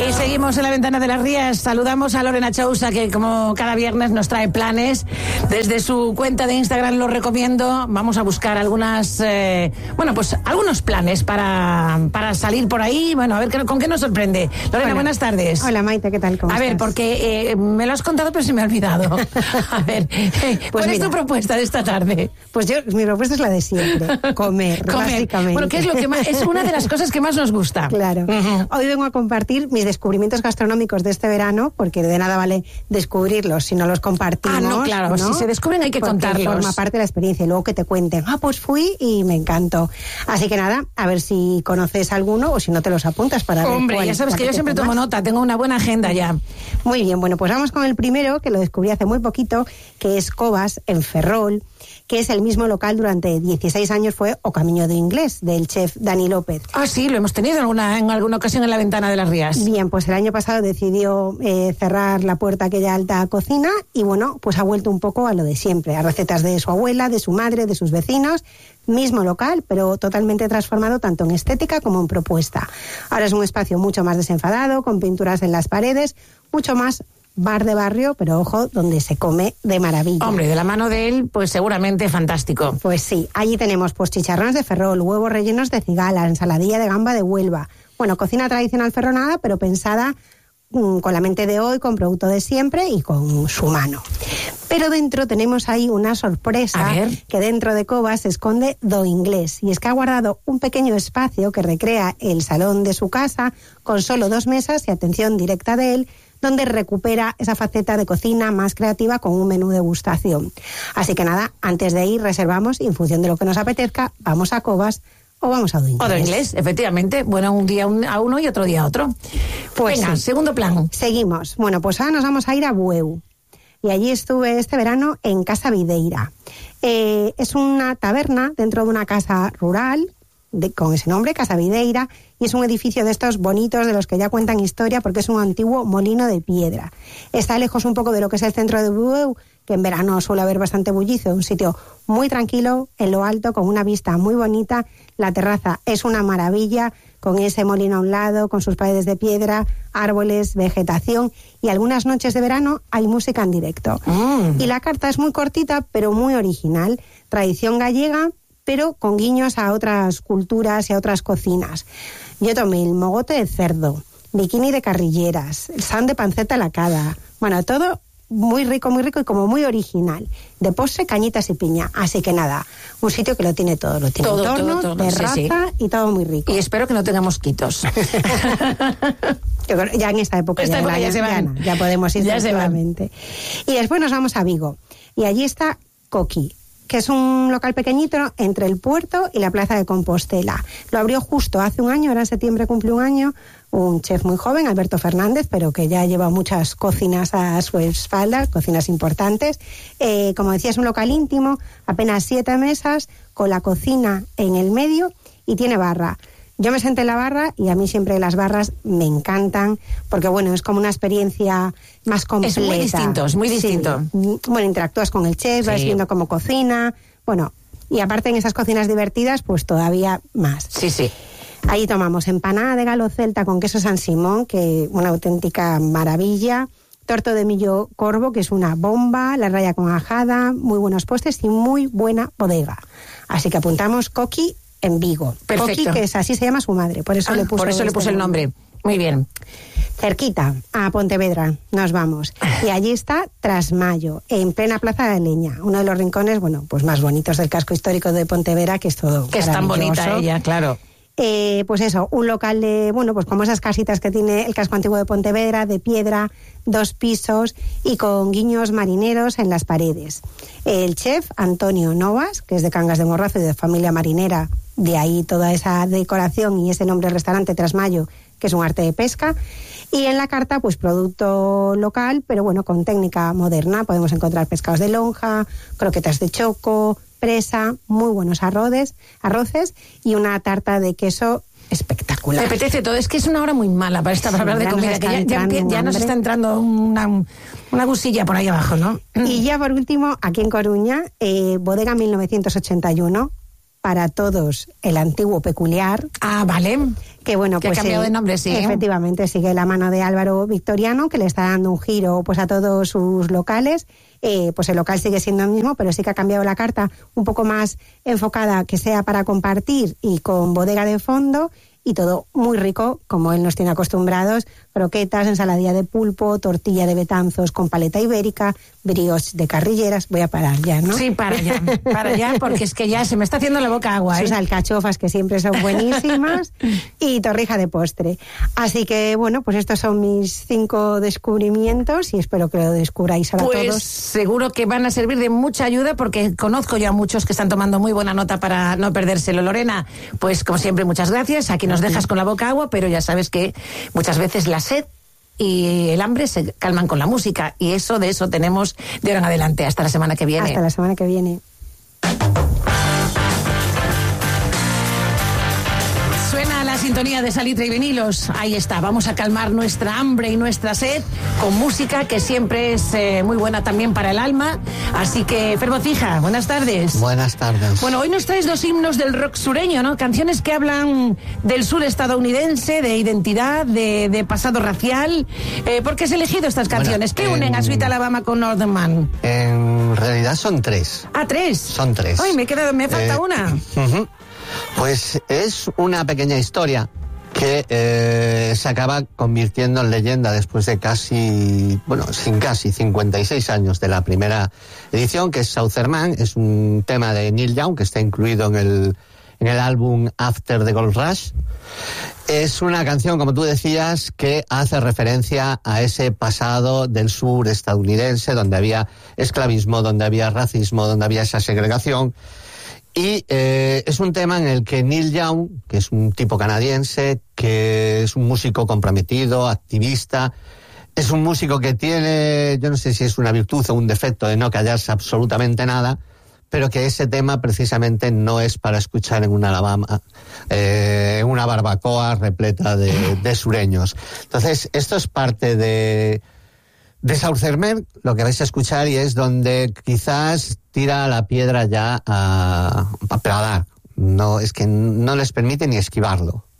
Y seguimos en la ventana de las Rías. Saludamos a Lorena Chousa, que como cada viernes nos trae planes. Desde su cuenta de Instagram lo recomiendo. Vamos a buscar algunos planes para salir por ahí. Bueno, a ver con qué nos sorprende. Lorena, Hola. Buenas tardes. Hola, Maite, ¿qué tal? ¿Cómo A ver, estás? porque me lo has contado, pero se me ha olvidado. A ver, ¿cuál es tu propuesta de esta tarde? Pues mi propuesta es la de siempre, comer, básicamente. Bueno, ¿qué es lo que más? Es una de las cosas que más nos gusta. Claro. Uh-huh. Hoy vengo a compartir mis descubrimientos gastronómicos de este verano, porque de nada vale descubrirlos si no los compartimos. Ah, no, claro, ¿no? si se descubren hay que porque contarlos. Forma parte de la experiencia y luego que te cuenten, pues fui y me encantó. Así que nada, a ver si conoces alguno o si no te los apuntas para ver. Hombre, ya sabes que yo siempre tomo nota, tengo una buena agenda ya. Muy bien, bueno, pues vamos con el primero, que lo descubrí hace muy poquito, que es Covas, en Ferrol, que es el mismo local durante 16 años, fue O Camiño do Inglés, del chef Dani López. Ah, sí, lo hemos tenido en alguna ocasión en la ventana de las Rías. Bien, pues el año pasado decidió cerrar la puerta a aquella alta cocina y bueno, pues ha vuelto un poco a lo de siempre, a recetas de su abuela, de su madre, de sus vecinos. Mismo local, pero totalmente transformado tanto en estética como en propuesta. Ahora es un espacio mucho más desenfadado, con pinturas en las paredes, mucho más bar de barrio, pero ojo, donde se come de maravilla. Hombre, de la mano de él, pues seguramente fantástico. Pues sí, allí tenemos pues chicharrones de Ferrol, huevos rellenos de cigala, ensaladilla de gamba de Huelva. Bueno, cocina tradicional ferronada, pero pensada con la mente de hoy, con producto de siempre y con su mano. Pero dentro tenemos ahí una sorpresa, que dentro de Covas se esconde Do Inglés, y es que ha guardado un pequeño espacio que recrea el salón de su casa, con solo 2 mesas y atención directa de él, donde recupera esa faceta de cocina más creativa con un menú degustación. Así que nada, antes de ir reservamos y en función de lo que nos apetezca, vamos a Covas o vamos a Do Inglés. O Do Inglés, efectivamente. Bueno, un día a uno y otro día a otro. Pues venga, sí. Segundo plan. Seguimos. Bueno, pues ahora nos vamos a ir a Bueu. Y allí estuve este verano en Casa Videira. Es una taberna dentro de una casa rural, con ese nombre, Casa Videira, y es un edificio de estos bonitos, de los que ya cuentan historia, porque es un antiguo molino de piedra. Está lejos un poco de lo que es el centro de Bueu, que en verano suele haber bastante bullicio, un sitio muy tranquilo, en lo alto, con una vista muy bonita. La terraza es una maravilla, con ese molino a un lado, con sus paredes de piedra, árboles, vegetación, y algunas noches de verano hay música en directo. Y la carta es muy cortita, pero muy original. Tradición gallega, pero con guiños a otras culturas y a otras cocinas. Yo tomé el mogote de cerdo, bikini de carrilleras, el san de panceta lacada. Bueno, todo muy rico y como muy original. De postre, cañitas y piña. Así que nada, un sitio que lo tiene todo. Lo tiene entorno, todo, terraza, sí. y todo muy rico. Y espero que no tengamos mosquitos. Yo creo, ya en esta época, ya se van. Ya podemos ir tranquilamente. Y después nos vamos a Vigo. Y allí está Coqui, que es un local pequeñito entre el puerto y la plaza de Compostela. Lo abrió justo hace un año, ahora en septiembre cumplió un año, un chef muy joven, Alberto Fernández, pero que ya lleva muchas cocinas a su espalda, cocinas importantes. Como decía, es un local íntimo, apenas 7 mesas, con la cocina en el medio y tiene barra. Yo me senté en la barra y a mí siempre las barras me encantan porque, bueno, es como una experiencia más completa. Es muy distinto. Sí. Bueno, interactúas con el chef, vas viendo cómo cocina, bueno, y aparte en esas cocinas divertidas, pues todavía más. Sí, sí. Ahí tomamos empanada de galo celta con queso San Simón, que una auténtica maravilla. Torto de millo corvo, que es una bomba, la raya con ajada, muy buenos postres y muy buena bodega. Así que apuntamos Coqui en Vigo. Perfecto. Coqui, que es así se llama su madre, por eso le puso el nombre. Muy bien. Cerquita, a Pontevedra, nos vamos. Y allí está Trasmayo, en plena Plaza de Leña, uno de los rincones, bueno, pues más bonitos del casco histórico de Pontevedra, que es todo que es tan bonita ella, claro. Pues eso, un local de, bueno, pues como esas casitas que tiene el casco antiguo de Pontevedra, de piedra, 2 pisos y con guiños marineros en las paredes. El chef Antonio Novas, que es de Cangas de Morrazo y de familia marinera, de ahí toda esa decoración y ese nombre del restaurante Trasmayo, que es un arte de pesca. Y en la carta, pues producto local, pero bueno, con técnica moderna. Podemos encontrar pescados de lonja, croquetas de choco, presa, muy buenos arroces y una tarta de queso espectacular. Me apetece todo, es que es una hora muy mala para hablar de comida, que ya nos está entrando una gusilla por ahí abajo, ¿no? Y ya por último, aquí en Coruña, bodega 1981, para todos el antiguo peculiar. Ah, vale. Que bueno, que pues ha cambiado de nombre, sí. Efectivamente, sigue la mano de Álvaro Victoriano, que le está dando un giro pues a todos sus locales. Pues el local sigue siendo el mismo, pero sí que ha cambiado la carta un poco más enfocada, que sea para compartir y con bodega de fondo, y todo muy rico, como él nos tiene acostumbrados: croquetas, ensaladilla de pulpo, tortilla de Betanzos con paleta ibérica, brioches de carrilleras. Voy a parar ya, ¿no? Sí, para ya, porque es que ya se me está haciendo la boca agua, Sus alcachofas, que siempre son buenísimas, y torrija de postre. Así que, bueno, pues estos son mis 5 descubrimientos, y espero que lo descubráis ahora todos. Pues seguro que van a servir de mucha ayuda, porque conozco ya a muchos que están tomando muy buena nota para no perdérselo. Lorena, pues como siempre, muchas gracias. Aquí nos dejas con la boca agua, pero ya sabes que muchas veces la sed y el hambre se calman con la música, y de eso tenemos de ahora en adelante. Hasta la semana que viene. Hasta la semana que viene. Suena la sintonía de Salitre y Vinilos. Ahí está, vamos a calmar nuestra hambre y nuestra sed con música que siempre es muy buena también para el alma. Así que, Fer Bocija, buenas tardes. Buenas tardes. Bueno, hoy nos traes 2 himnos del rock sureño, ¿no? Canciones que hablan del sur estadounidense, de identidad, de pasado racial. ¿Por qué has elegido estas canciones? ¿Qué unen a Sweet Alabama con Northern Man? En realidad son 3. Ah, 3. Son 3. Ay, me falta una. Pues es una pequeña historia que se acaba convirtiendo en leyenda después de casi 56 años de la primera edición, que es Southern Man. Es un tema de Neil Young que está incluido en el álbum After the Gold Rush. Es una canción, como tú decías, que hace referencia a ese pasado del sur estadounidense, donde había esclavismo, donde había racismo, donde había esa segregación. Y es un tema en el que Neil Young, que es un tipo canadiense, que es un músico comprometido, activista, es un músico que tiene, yo no sé si es una virtud o un defecto, de no callarse absolutamente nada, pero que ese tema precisamente no es para escuchar en una Alabama, en una barbacoa repleta de sureños. Entonces, esto es parte de Southern Man, lo que vais a escuchar, y es donde quizás tira la piedra ya a dar. No, es que no les permite ni esquivarlo.